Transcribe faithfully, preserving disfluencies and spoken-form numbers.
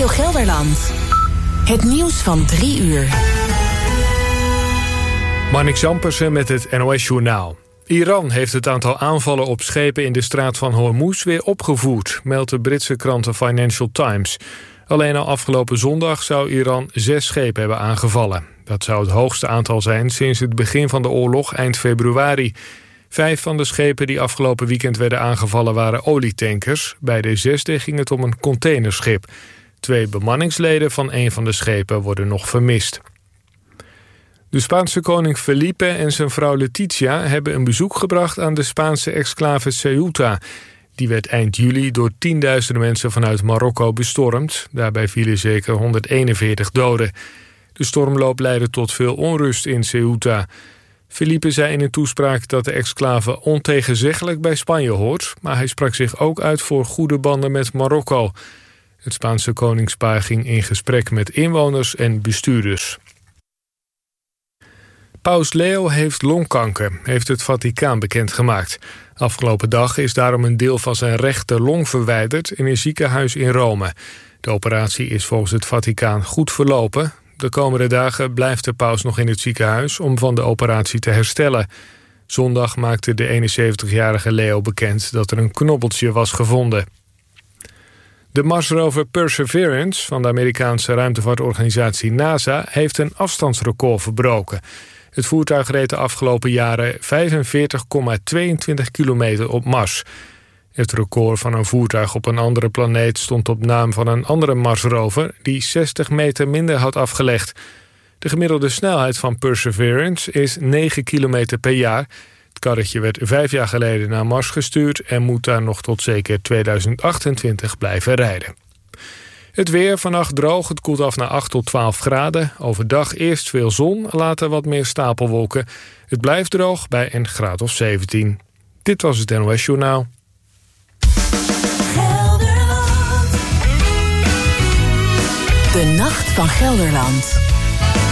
Gelderland. Het nieuws van drie uur. Marnix Zampersen met het N O S-journaal. Iran heeft het aantal aanvallen op schepen in de straat van Hormuz weer opgevoerd, meldt de Britse krant The Financial Times. Alleen al afgelopen zondag zou Iran zes schepen hebben aangevallen. Dat zou het hoogste aantal zijn sinds het begin van de oorlog eind februari. Vijf van de schepen die afgelopen weekend werden aangevallen waren olietankers. Bij de zesde ging het om een containerschip. Twee bemanningsleden van een van de schepen worden nog vermist. De Spaanse koning Felipe en zijn vrouw Letitia hebben een bezoek gebracht aan de Spaanse exclave Ceuta. Die werd eind juli door tienduizenden mensen vanuit Marokko bestormd. Daarbij vielen zeker honderdeenenveertig doden. De stormloop leidde tot veel onrust in Ceuta. Felipe zei in een toespraak dat de exclave ontegenzeggelijk bij Spanje hoort, maar hij sprak zich ook uit voor goede banden met Marokko. Het Spaanse koningspaar ging in gesprek met inwoners en bestuurders. Paus Leo heeft longkanker, heeft het Vaticaan bekendgemaakt. Afgelopen dag is daarom een deel van zijn rechter long verwijderd in een ziekenhuis in Rome. De operatie is volgens het Vaticaan goed verlopen. De komende dagen blijft de paus nog in het ziekenhuis om van de operatie te herstellen. Zondag maakte de eenenzeventigjarige Leo bekend dat er een knobbeltje was gevonden. De Marsrover Perseverance van de Amerikaanse ruimtevaartorganisatie NASA heeft een afstandsrecord verbroken. Het voertuig reed de afgelopen jaren vijfenveertig komma tweeëntwintig kilometer op Mars. Het record van een voertuig op een andere planeet stond op naam van een andere Marsrover die zestig meter minder had afgelegd. De gemiddelde snelheid van Perseverance is negen kilometer per jaar. Het karretje werd vijf jaar geleden naar Mars gestuurd en moet daar nog tot zeker tweeduizend achtentwintig blijven rijden. Het weer, vannacht droog, het koelt af naar acht tot twaalf graden. Overdag eerst veel zon, later wat meer stapelwolken. Het blijft droog bij een graad of zeventien. Dit was het N O S-journaal. De Nacht van Gelderland.